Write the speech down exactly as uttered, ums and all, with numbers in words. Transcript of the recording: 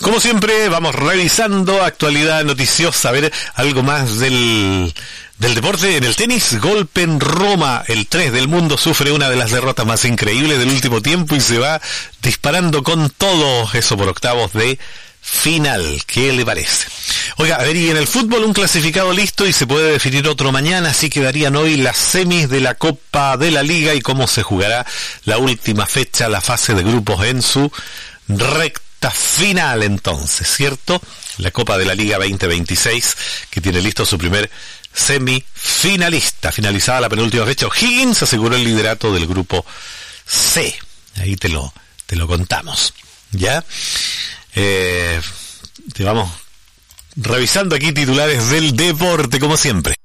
Como siempre, vamos revisando actualidad noticiosa, a ver algo más del, del deporte. En el tenis, golpe en Roma. El tres del mundo sufre una de las derrotas más increíbles del último tiempo y se va disparando con todo, eso por octavos de final. ¿Qué le parece? Oiga, a ver, y en el fútbol un clasificado listo y se puede definir otro mañana, así quedarían hoy las semis de la Copa de la Liga y cómo se jugará la última fecha, la fase de grupos en su recta final entonces, ¿cierto? La Copa de la Liga veinte veintiséis, que tiene listo su primer semifinalista. Finalizada la penúltima fecha, O'Higgins aseguró el liderato del grupo C. Ahí te lo, te lo contamos, ¿ya? Eh, te vamos revisando aquí titulares del deporte, como siempre.